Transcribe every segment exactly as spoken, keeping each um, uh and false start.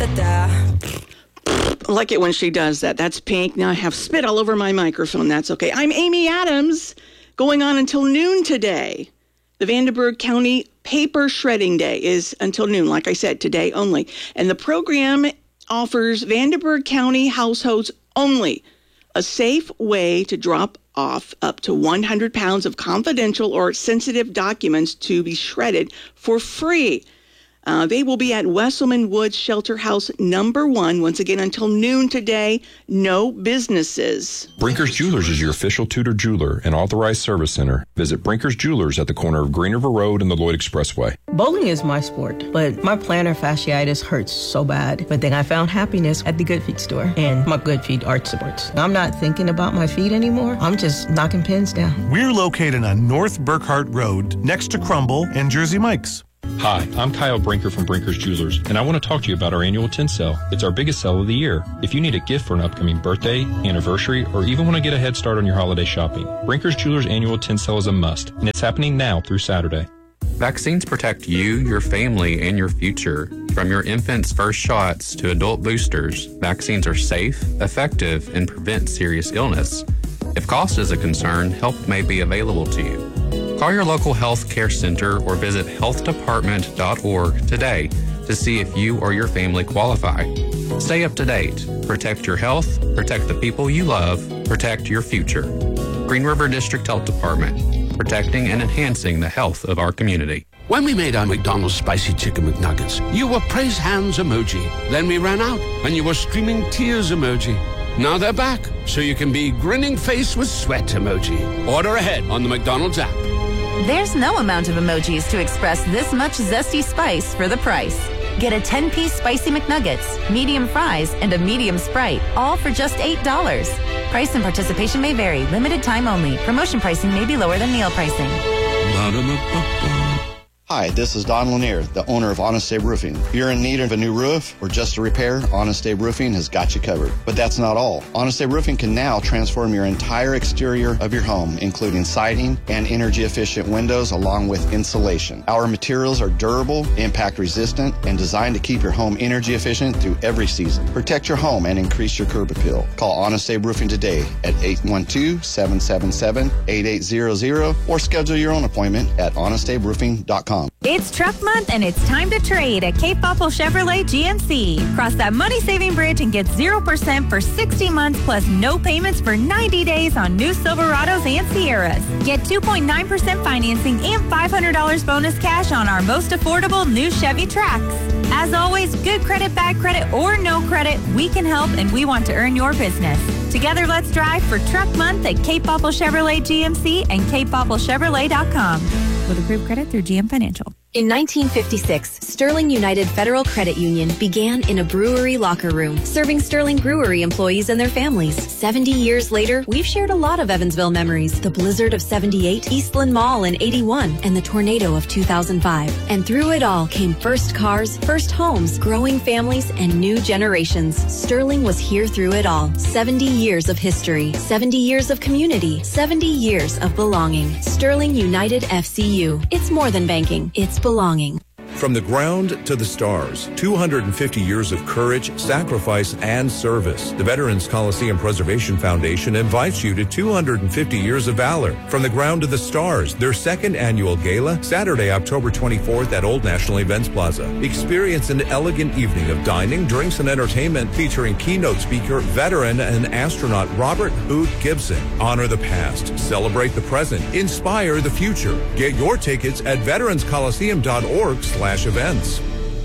I like it when she does that. That's Pink. Now I have spit all over my microphone. That's okay. I'm Amy Adams, going on until noon today. The Vanderburgh County Paper Shredding Day is until noon, like I said, today only. And the program offers Vanderburgh County households only a safe way to drop off up to one hundred pounds of confidential or sensitive documents to be shredded for free. Uh, they will be at Wesselman Woods Shelter House number one, once again, until noon today. No businesses. Brinker's Jewelers is your official Tudor jeweler and authorized service center. Visit Brinker's Jewelers at the corner of Green River Road and the Lloyd Expressway. Bowling is my sport, but my plantar fasciitis hurts so bad. But then I found happiness at the Good Feet store and my Good Feet Arch Supports. I'm not thinking about my feet anymore. I'm just knocking pins down. We're located on North Burkhart Road, next to Crumble and Jersey Mike's. Hi, I'm Kyle Brinker from Brinker's Jewelers, and I want to talk to you about our annual tin sale. It's our biggest sale of the year. If you need a gift for an upcoming birthday, anniversary, or even want to get a head start on your holiday shopping, Brinker's Jewelers annual tin sale is a must, and it's happening now through Saturday. Vaccines protect you, your family, and your future. From your infant's first shots to adult boosters, vaccines are safe, effective, and prevent serious illness. If cost is a concern, help may be available to you. Call your local health care center or visit health department dot org today to see if you or your family qualify. Stay up to date. Protect your health, protect the people you love, protect your future. Green River District Health Department, protecting and enhancing the health of our community. When we made our McDonald's Spicy Chicken McNuggets, you were praise hands emoji. Then we ran out, and you were streaming tears emoji. Now they're back, so you can be grinning face with sweat emoji. Order ahead on the McDonald's app. There's no amount of emojis to express this much zesty spice for the price. Get a ten-piece Spicy McNuggets, medium fries, and a medium Sprite, all for just eight dollars. Price and participation may vary. Limited time only. Promotion pricing may be lower than meal pricing. Hi, this is Don Lanier, the owner of Honest Abe Roofing. If you're in need of a new roof or just a repair, Honest Abe Roofing has got you covered. But that's not all. Honest Abe Roofing can now transform your entire exterior of your home, including siding and energy-efficient windows, along with insulation. Our materials are durable, impact-resistant, and designed to keep your home energy-efficient through every season. Protect your home and increase your curb appeal. Call Honest Abe Roofing today at eight one two, seven seven seven, eight eight zero zero or schedule your own appointment at honest abe roofing dot com. It's truck month and it's time to trade at Cape Popple Chevrolet G M C. Cross that money-saving bridge and get zero percent for sixty months plus no payments for ninety days on new Silverados and Sierras. Get two point nine percent financing and five hundred dollars bonus cash on our most affordable new Chevy Trax. As always, good credit, bad credit, or no credit, we can help and we want to earn your business. Together, let's drive for truck month at Cape Popple Chevrolet G M C and cape popple chevrolet dot com. With approved credit through G M Financial. In nineteen fifty-six, Sterling United Federal Credit Union began in a brewery locker room, serving Sterling Brewery employees and their families. seventy years later, we've shared a lot of Evansville memories. The blizzard of seventy-eight, Eastland Mall in eighty-one, and the tornado of two thousand five. And through it all came first cars, first homes, growing families, and new generations. Sterling was here through it all. seventy years of history, seventy years of community, seventy years of belonging. Sterling United F C U. It's more than banking. It's belonging. From the ground to the stars, two hundred fifty years of courage, sacrifice, and service. The Veterans Coliseum Preservation Foundation invites you to two hundred fifty years of valor. From the ground to the stars, their second annual gala, Saturday, October twenty-fourth at Old National Events Plaza. Experience an elegant evening of dining, drinks, and entertainment featuring keynote speaker, veteran, and astronaut Robert Boot Gibson. Honor the past, celebrate the present, inspire the future. Get your tickets at veterans coliseum dot org slash events.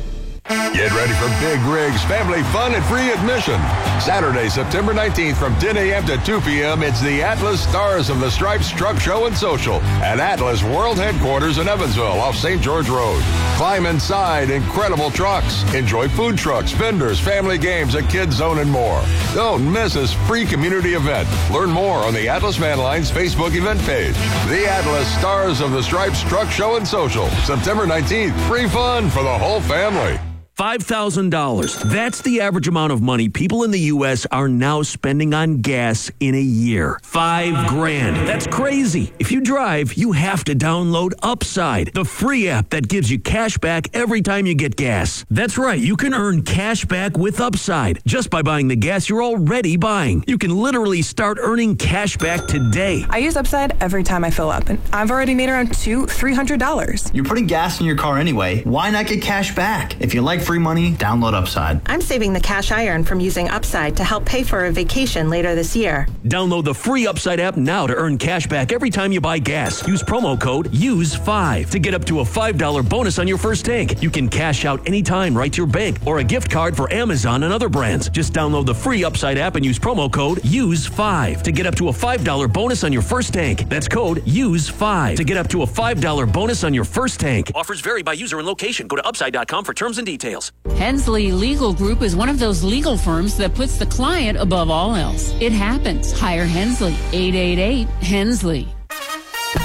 Get ready for Big Rigs family fun and free admission. Saturday, September nineteenth from ten a.m. to two p.m. It's the Atlas Stars of the Stripes Truck Show and Social at Atlas World Headquarters in Evansville off Saint George Road. Climb inside incredible trucks. Enjoy food trucks, vendors, family games, a kids zone, and more. Don't miss this free community event. Learn more on the Atlas Van Lines Facebook event page. The Atlas Stars of the Stripes Truck Show and Social. September nineteenth. Free fun for the whole family. five thousand dollars. That's the average amount of money people in the U S are now spending on gas in a year. Five grand. That's crazy. If you drive, you have to download Upside, the free app that gives you cash back every time you get gas. That's right. You can earn cash back with Upside just by buying the gas you're already buying. You can literally start earning cash back today. I use Upside every time I fill up, and I've already made around two, three hundred dollars. You're putting gas in your car anyway. Why not get cash back? If you like free money, download Upside. I'm saving the cash I earn from using Upside to help pay for a vacation later this year. Download the free Upside app now to earn cash back every time you buy gas. Use promo code use five to get up to a five dollar bonus on your first tank. You can cash out anytime right to your bank or a gift card for Amazon and other brands. Just download the free Upside app and use promo code use five to get up to a five dollar bonus on your first tank. That's code use five to get up to a five dollar bonus on your first tank. Offers vary by user and location. Go to upside dot com for terms and details. Hensley Legal Group is one of those legal firms that puts the client above all else. It happens. Hire Hensley. eight eight eight Hensley.